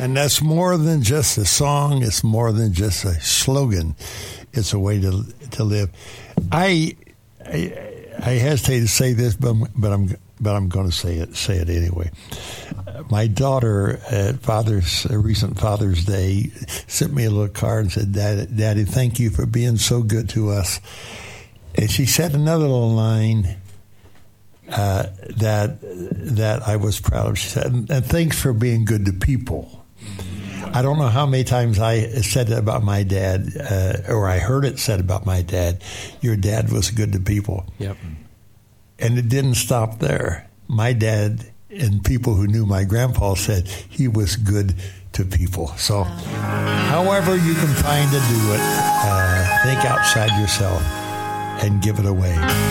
And that's more than just a song. It's more than just a slogan. It's a way to live. I hesitate to say this, but I'm going to say it anyway. My daughter at recent Father's Day sent me a little card and said, "Daddy, thank you for being so good to us." And she said another little line that I was proud of. She said, "And thanks for being good to people." I don't know how many times I said it about my dad, or I heard it said about my dad. Your dad was good to people. Yep. And it didn't stop there. My dad and people who knew my grandpa said he was good to people. So however you can find to do it, think outside yourself and give it away.